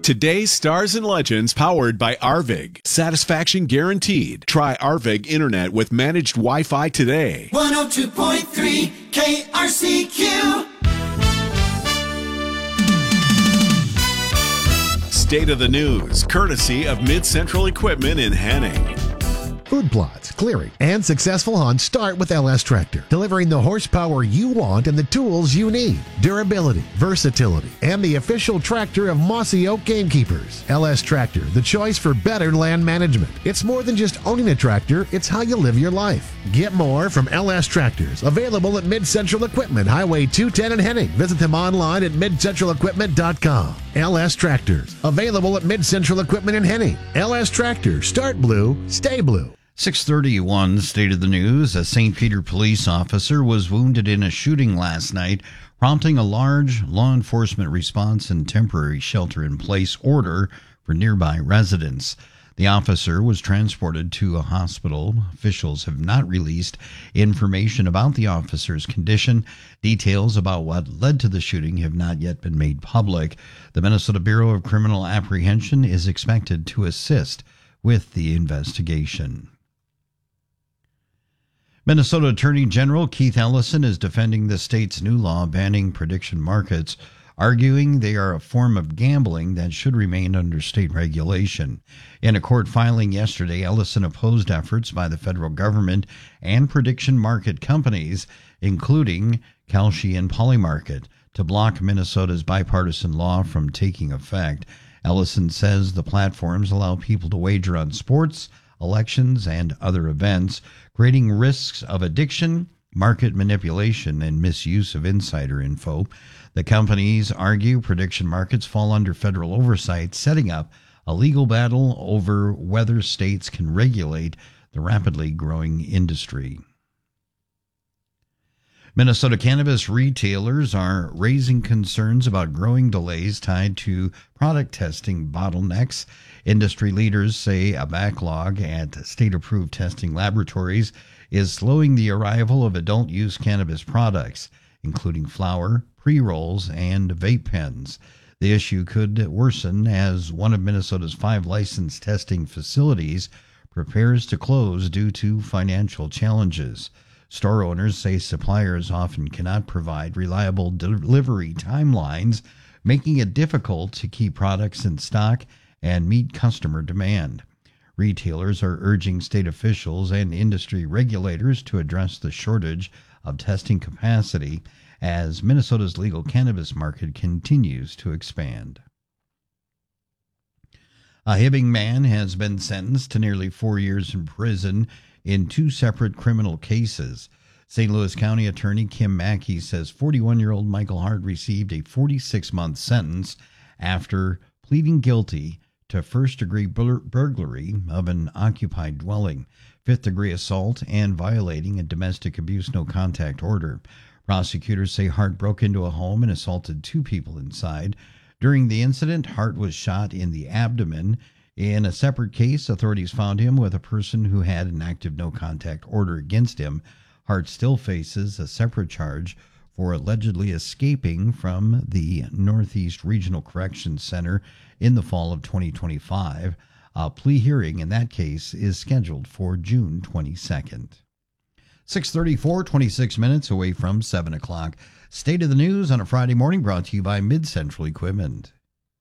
Today's stars and legends powered by Arvig. Satisfaction guaranteed. Try Arvig Internet with managed Wi-Fi today. 102.3 KRCQ. State of the news, courtesy of Mid-Central Equipment in Henning. Food plots, clearing, and successful hunts start with LS Tractor, delivering the horsepower you want and the tools you need. Durability, versatility, and the official tractor of Mossy Oak Gamekeepers. LS Tractor, the choice for better land management. It's more than just owning a tractor, it's how you live your life. Get more from LS Tractors, available at Mid-Central Equipment, Highway 210 in Henning. Visit them online at midcentralequipment.com. LS Tractors, available at Mid-Central Equipment in Henning. LS Tractors, start blue, stay blue. 6:31, State of the News. A St. Peter police officer was wounded in a shooting last night, prompting a large law enforcement response and temporary shelter-in-place order for nearby residents. The officer was transported to a hospital. Officials have not released information about the officer's condition. Details about what led to the shooting have not yet been made public. The Minnesota Bureau of Criminal Apprehension is expected to assist with the investigation. Minnesota Attorney General Keith Ellison is defending the state's new law banning prediction markets, arguing they are a form of gambling that should remain under state regulation. In a court filing yesterday, Ellison opposed efforts by the federal government and prediction market companies, including Kalshi and Polymarket, to block Minnesota's bipartisan law from taking effect. Ellison says the platforms allow people to wager on sports, elections, and other events, creating risks of addiction, market manipulation, and misuse of insider info. The companies argue prediction markets fall under federal oversight, setting up a legal battle over whether states can regulate the rapidly growing industry. Minnesota cannabis retailers are raising concerns about growing delays tied to product testing bottlenecks. Industry leaders say a backlog at state-approved testing laboratories is slowing the arrival of adult-use cannabis products, including flower, pre-rolls, and vape pens. The issue could worsen as one of Minnesota's 5 licensed testing facilities prepares to close due to financial challenges. Store owners say suppliers often cannot provide reliable delivery timelines, making it difficult to keep products in stock and meet customer demand. Retailers are urging state officials and industry regulators to address the shortage of testing capacity as Minnesota's legal cannabis market continues to expand. A Hibbing man has been sentenced to nearly 4 years in prison in 2 separate criminal cases. St. Louis County Attorney Kim Mackey says 41-year-old Michael Hart received a 46-month sentence after pleading guilty to first-degree burglary of an occupied dwelling, fifth-degree assault, and violating a domestic abuse no-contact order. Prosecutors say Hart broke into a home and assaulted 2 people inside. During the incident, Hart was shot in the abdomen. In a separate case, authorities found him with a person who had an active no-contact order against him. Hart still faces a separate charge for allegedly escaping from the Northeast Regional Corrections Center in the fall of 2025. A plea hearing in that case is scheduled for June 22nd. 6:34, 26 minutes away from 7 o'clock. State of the News on a Friday morning brought to you by Mid-Central Equipment.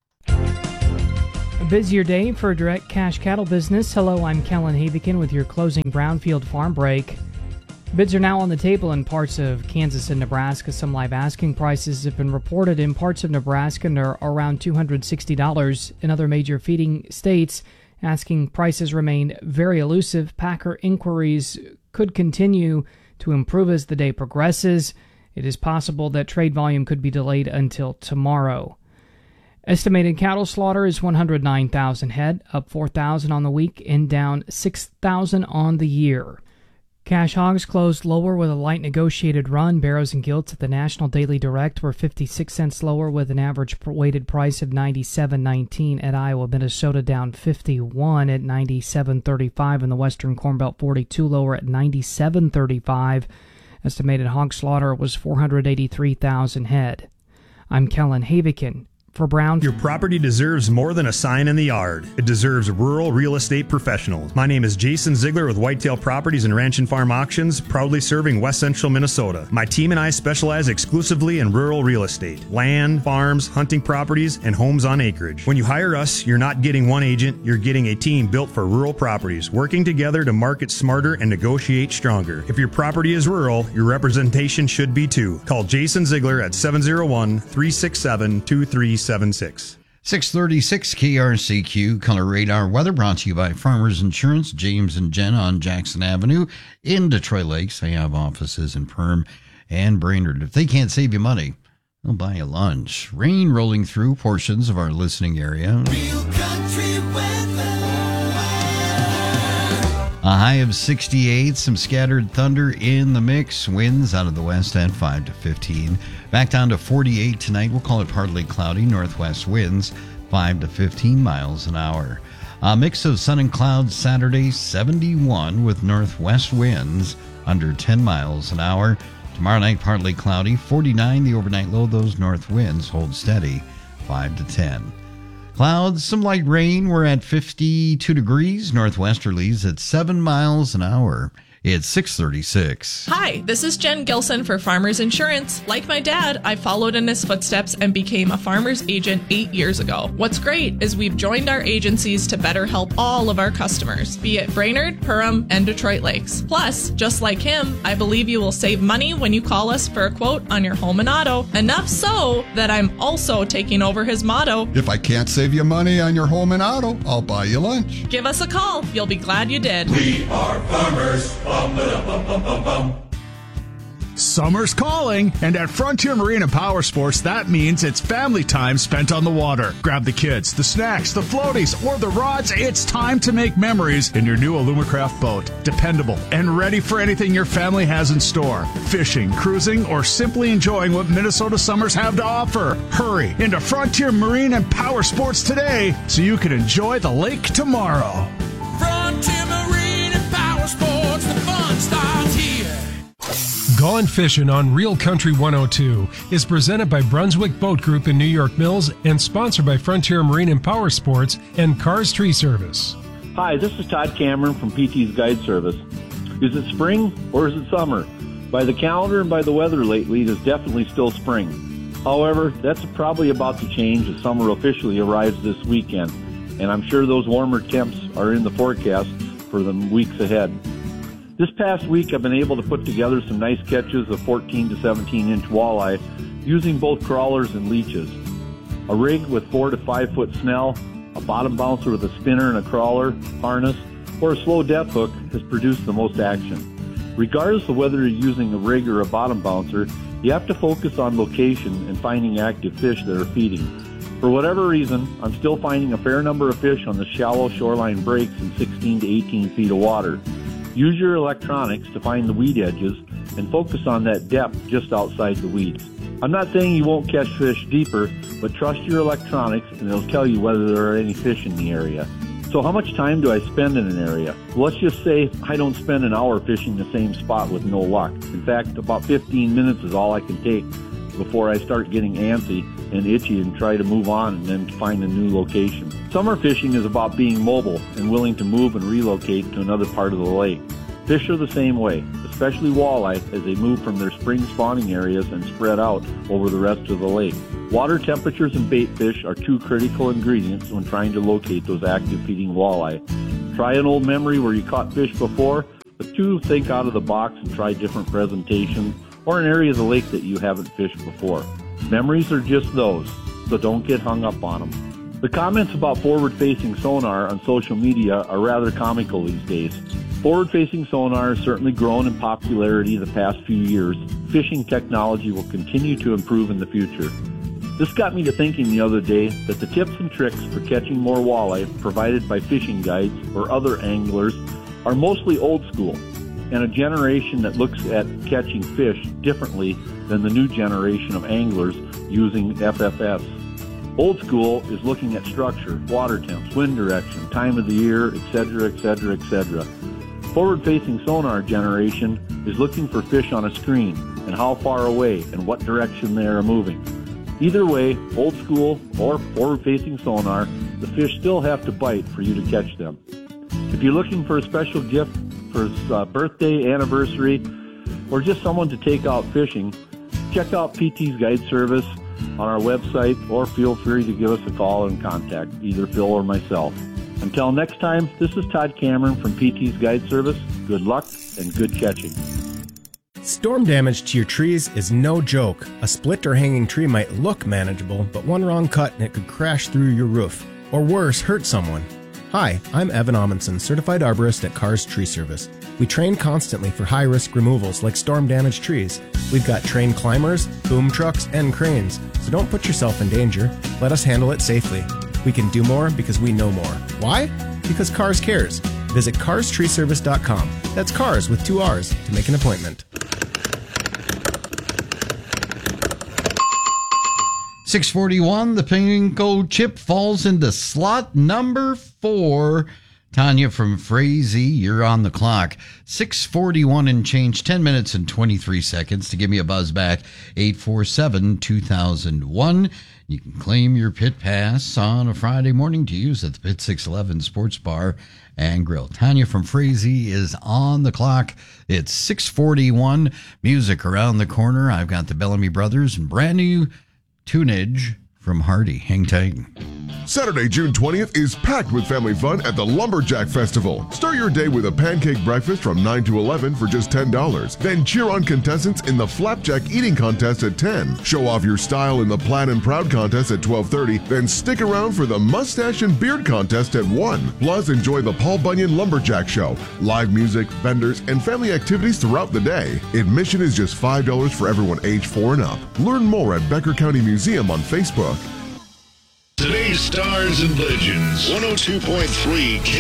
A busier day for direct cash cattle business. Hello, I'm Kellen Havikin with your closing Brownfield Farm Break. Bids are now on the table in parts of Kansas and Nebraska. Some live asking prices have been reported in parts of Nebraska and are around $260. In other major feeding states, asking prices remain very elusive. Packer inquiries could continue to improve as the day progresses. It is possible that trade volume could be delayed until tomorrow. Estimated cattle slaughter is 109,000 head, up 4,000 on the week and down 6,000 on the year. Cash hogs closed lower with a light negotiated run. Barrows and gilts at the National Daily Direct were 56 cents lower with an average weighted price of $97.19. At Iowa, Minnesota down 51 at $97.35. In the Western Corn Belt, 42 lower at $97.35. Estimated hog slaughter was 483,000 head. I'm Kellen Havikin For Brown. Your property deserves more than a sign in the yard. It deserves rural real estate professionals. My name is Jason Ziegler with Whitetail Properties and Ranch and Farm Auctions, proudly serving West Central Minnesota. My team and I specialize exclusively in rural real estate, land, farms, hunting properties, and homes on acreage. When you hire us, you're not getting one agent, you're getting a team built for rural properties, working together to market smarter and negotiate stronger. If your property is rural, your representation should be too. Call Jason Ziegler at 701-367-2376. 636 KRCQ Color Radar Weather brought to you by Farmers Insurance. James and Jen on Jackson Avenue in Detroit Lakes. They have offices in Perm and Brainerd. If they can't save you money, they'll buy you lunch. Rain rolling through portions of our listening area. Real country weather. A high of 68, some scattered thunder in the mix. Winds out of the west at 5 to 15. Back down to 48 tonight. We'll call it partly cloudy. Northwest winds 5 to 15 miles an hour. A mix of sun and clouds Saturday, 71 with northwest winds under 10 miles an hour. Tomorrow night, partly cloudy, 49 the overnight low. Those north winds hold steady, 5 to 10. Clouds, some light rain. We're at 52 degrees. Northwesterlies at 7 miles an hour. It's 6:36. Hi, this is Jen Gilson for Farmers Insurance. Like my dad, I followed in his footsteps and became a farmer's agent 8 years ago. What's great is we've joined our agencies to better help all of our customers, be it Brainerd, Perham, and Detroit Lakes. Plus, just like him, I believe you will save money when you call us for a quote on your home and auto. Enough so that I'm also taking over his motto. If I can't save you money on your home and auto, I'll buy you lunch. Give us a call. You'll be glad you did. We are farmers. Bum, ba-dum, bum, bum, bum. Summer's calling, and at Frontier Marine and Power Sports, that means it's family time spent on the water. Grab the kids, the snacks, the floaties, or the rods. It's time to make memories in your new Alumacraft boat. Dependable and ready for anything your family has in store. Fishing, cruising, or simply enjoying what Minnesota summers have to offer. Hurry into Frontier Marine and Power Sports today so you can enjoy the lake tomorrow. Frontier Marine and Power Sports, the fun starts here. Gone Fishing on Real Country 102 is presented by Brunswick Boat Group in New York Mills and sponsored by Frontier Marine and Power Sports and Cars Tree Service. Hi, this is Todd Cameron from PT's Guide Service. Is it spring or is it summer? By the calendar and by the weather lately, it is definitely still spring. However, that's probably about to change as summer officially arrives this weekend, and I'm sure those warmer temps are in the forecast for the weeks ahead. This past week, I've been able to put together some nice catches of 14 to 17-inch walleye using both crawlers and leeches. A rig with 4 to 5 foot snell, a bottom bouncer with a spinner and a crawler, harness, or a slow depth hook has produced the most action. Regardless of whether you're using a rig or a bottom bouncer, you have to focus on location and finding active fish that are feeding. For whatever reason, I'm still finding a fair number of fish on the shallow shoreline breaks in 16 to 18 feet of water. Use your electronics to find the weed edges and focus on that depth just outside the weeds. I'm not saying you won't catch fish deeper, but trust your electronics and it'll tell you whether there are any fish in the area. So how much time do I spend in an area? Well, let's just say I don't spend an hour fishing the same spot with no luck. In fact, about 15 minutes is all I can take before I start getting antsy and itchy and try to move on and then find a new location. Summer fishing is about being mobile and willing to move and relocate to another part of the lake. Fish are the same way, especially walleye, as they move from their spring spawning areas and spread out over the rest of the lake. Water temperatures and bait fish are two critical ingredients when trying to locate those active feeding walleye. Try an old memory where you caught fish before, but two, think out of the box and try different presentations or an area of the lake that you haven't fished before. Memories are just those, so don't get hung up on them. The comments about forward-facing sonar on social media are rather comical these days. Forward-facing sonar has certainly grown in popularity the past few years. Fishing technology will continue to improve in the future. This got me to thinking the other day that the tips and tricks for catching more walleye provided by fishing guides or other anglers are mostly old school, and a generation that looks at catching fish differently than the new generation of anglers using FFS. Old school is looking at structure, water temps, wind direction, time of the year, etc., etc., etc. Forward-facing sonar generation is looking for fish on a screen and how far away and what direction they are moving. Either way, old school or forward-facing sonar, the fish still have to bite for you to catch them. If you're looking for a special gift for a birthday, anniversary, or just someone to take out fishing, check out PT's Guide Service on our website, or feel free to give us a call and contact either Phil or myself. Until next time, this is Todd Cameron from PT's Guide Service. Good luck and good catching. Storm damage to your trees is no joke. A split or hanging tree might look manageable, but one wrong cut and it could crash through your roof. Or worse, hurt someone. Hi, I'm Evan Amundsen, certified arborist at Cars Tree Service. We train constantly for high-risk removals like storm-damaged trees. We've got trained climbers, boom trucks, and cranes, so don't put yourself in danger. Let us handle it safely. We can do more because we know more. Why? Because Cars cares. Visit carstreeservice.com. That's cars with 2 R's to make an appointment. 641, the Pinko chip falls into slot number 4. Tanya from Frazee, you're on the clock. 641 and change, 10 minutes and 23 seconds to give me a buzz back. 847-2001. You can claim your pit pass on a Friday morning to use at the Pit 611 Sports Bar and Grill. Tanya from Frazee is on the clock. It's 641. Music around the corner. I've got the Bellamy Brothers and brand new tunage from Hardy. Hang tight. Saturday, June 20th is packed with family fun at the Lumberjack Festival. Start your day with a pancake breakfast from 9 to 11 for just $10. Then cheer on contestants in the Flapjack Eating Contest at 10. Show off your style in the Plaid and Proud Contest at 12:30. Then stick around for the Mustache and Beard Contest at 1. Plus, enjoy the Paul Bunyan Lumberjack Show, live music, vendors, and family activities throughout the day. Admission is just $5 for everyone age 4 and up. Learn more at Becker County Museum on Facebook. Today's Stars and Legends, 102.3